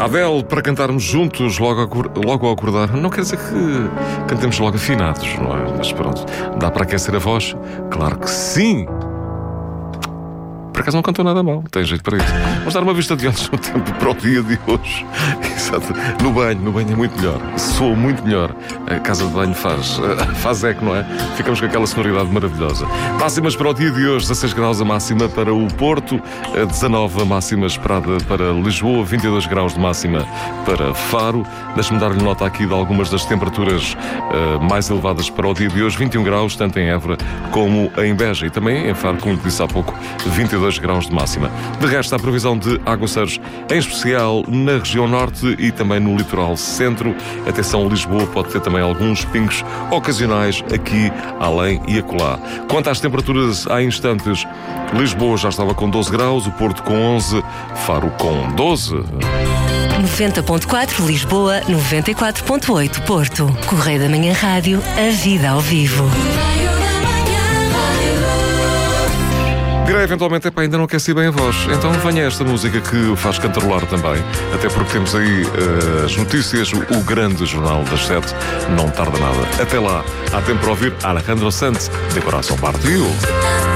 Adele, para cantarmos juntos logo ao acordar. Não quer dizer que cantemos logo afinados, não é? Mas pronto, dá para aquecer a voz? Claro que sim! Por acaso não cantou nada mal, tem jeito para isso. Vamos dar uma vista de olhos no tempo para o dia de hoje. Exato. No banho é muito melhor. Soa muito melhor. A casa de banho faz eco, não é? Ficamos com aquela sonoridade maravilhosa. Máximas para o dia de hoje: 16 graus a máxima para o Porto, 19 a máxima esperada para Lisboa, 22 graus de máxima para Faro. Deixe-me dar-lhe nota aqui de algumas das temperaturas mais elevadas para o dia de hoje: 21 graus, tanto em Évora como em Beja, e também em Faro, como disse há pouco, 22 graus de máxima. De resto, há previsão de aguaceiros, em especial na região norte e também no litoral centro. Atenção, Lisboa pode ter também alguns pingos ocasionais aqui, além e acolá. Quanto às temperaturas, há instantes, Lisboa já estava com 12 graus, o Porto com 11, Faro com 12. 90.4 Lisboa, 94.8 Porto. Correio da Manhã Rádio, a vida ao vivo. Direi eventualmente, ainda não aqueci bem a voz. Então venha esta música que o faz cantarolar também. Até porque temos aí as notícias, o grande jornal das 7. Não tarda nada. Até lá, há tempo para ouvir Alejandro Sanz, de Coração Partido.